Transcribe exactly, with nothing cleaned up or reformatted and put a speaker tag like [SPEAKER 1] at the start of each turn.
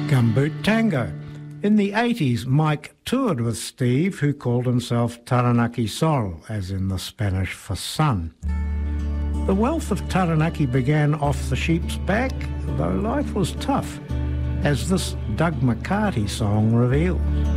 [SPEAKER 1] Gumboot Tango. In the eighties, Mike toured with Steve, who called himself Taranaki Sol, as in the Spanish for sun. The wealth of Taranaki began off the sheep's back, though life was tough, as this Doug McCarty song reveals.